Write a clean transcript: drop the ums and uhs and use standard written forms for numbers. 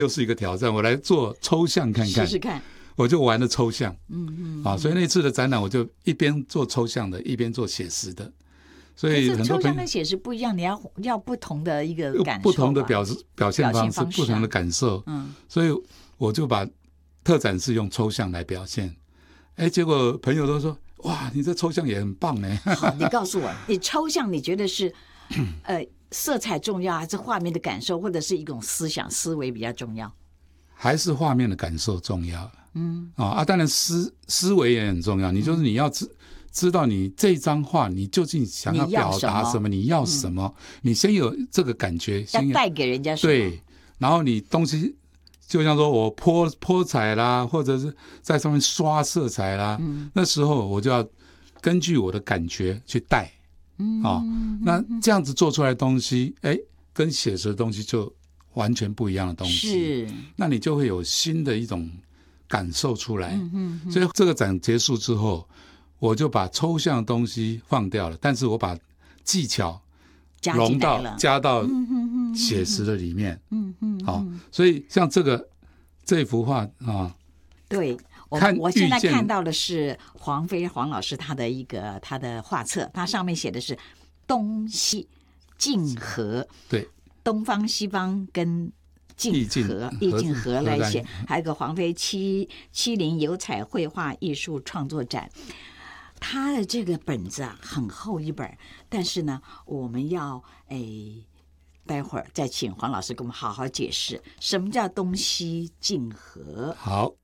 又是一个挑战，我来做抽象看看， 试试看。 我就玩了抽象，所以那次的展览我就一边做抽象的，一边做写实的。所以很多抽象跟写实不一样，你要不同的一个感受， 不同的表现方式，不同的感受。所以我就把特展是用抽象来表现。结果朋友都说：“哇，你这抽象也很棒呢。” 好，你告诉我，你抽象你觉得是色彩重要，还是画面的感受，或者是一种思维比较重要？ 还是画面的感受重要。当然思维也很重要。你就是你要知道你这张画你究竟想要表达什么，你要什么，你先有这个感觉， 要带给人家什么。 对，然后你东西就像说我泼彩啦，或者是在上面刷色彩啦，那时候我就要根据我的感觉去带。那这样子做出来的东西，跟写实的东西就完全不一样的东西。 是， 那你就会有新的一种感受出来。所以这个展结束之后，我就把抽象的东西放掉了，但是我把技巧融到加到写实的里面。所以像这幅画啊， 对，我现在看到的是黄老师他的画册，他上面写的是东西竞合， 对， 东方西方跟意境合来写，还有个黄飞70油彩绘画艺术创作展。他的这个本子很厚一本，但是呢，我们要待会儿再请黄老师给我们好好解释什么叫东西竞合。 好，